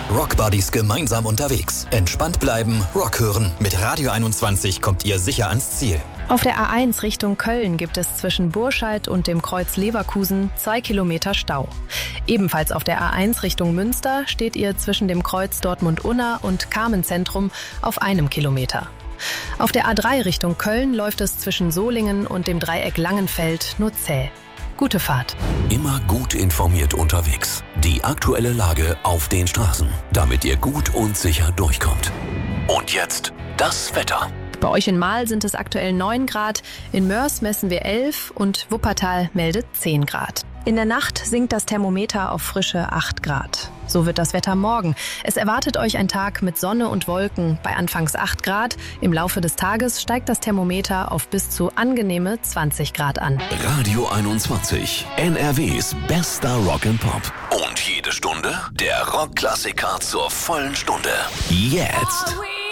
Rockbuddies gemeinsam unterwegs. Entspannt bleiben, Rock hören. Mit Radio 21 kommt ihr sicher ans Ziel. Auf der A1 Richtung Köln gibt es zwischen Burscheid und dem Kreuz Leverkusen 2 Kilometer Stau. Ebenfalls auf der A1 Richtung Münster steht ihr zwischen dem Kreuz Dortmund-Unna und Carmen-Zentrum auf 1 Kilometer. Auf der A3 Richtung Köln läuft es zwischen Solingen und dem Dreieck Langenfeld nur zäh. Gute Fahrt. Immer gut informiert unterwegs. Die aktuelle Lage auf den Straßen, damit ihr gut und sicher durchkommt. Und jetzt das Wetter. Bei euch in Mahl sind es aktuell 9 Grad, in Mörs messen wir 11 und Wuppertal meldet 10 Grad. In der Nacht sinkt das Thermometer auf frische 8 Grad. So wird das Wetter morgen. Es erwartet euch ein Tag mit Sonne und Wolken bei anfangs 8 Grad. Im Laufe des Tages steigt das Thermometer auf bis zu angenehme 20 Grad an. Radio 21, NRWs bester Rock and Pop. Und jede Stunde der Rockklassiker zur vollen Stunde. Jetzt.